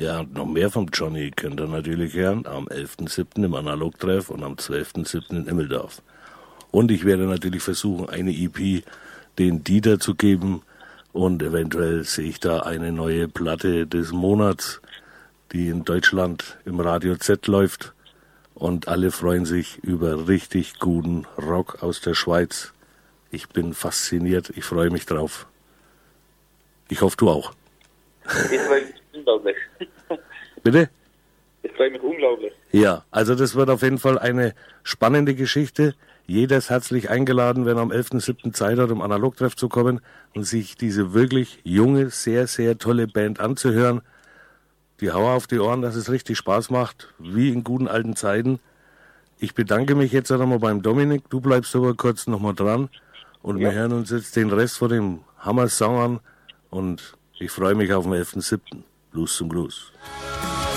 Ja, und noch mehr vom Johnny könnt ihr natürlich hören am 11.07. im Analogtreff und am 12.07. in Immeldorf. Und ich werde natürlich versuchen, eine EP den Dieter zu geben und eventuell sehe ich da eine neue Platte des Monats, die in Deutschland im Radio Z läuft und alle freuen sich über richtig guten Rock aus der Schweiz. Ich bin fasziniert, ich freue mich drauf. Ich hoffe, du auch. Ich freue mich unglaublich. Bitte? Ich freue mich unglaublich. Ja, also das wird auf jeden Fall eine spannende Geschichte. Jeder ist herzlich eingeladen, wenn er am 11.07. Zeit hat, um Analogtreff zu kommen und sich diese wirklich junge, sehr, sehr tolle Band anzuhören. Die Hauer auf die Ohren, dass es richtig Spaß macht, wie in guten alten Zeiten. Ich bedanke mich jetzt nochmal beim Dominik. Du bleibst aber kurz nochmal dran und wir hören uns jetzt den Rest von dem Hammer-Song an und ich freue mich auf den 11.07. Blues zum Blues.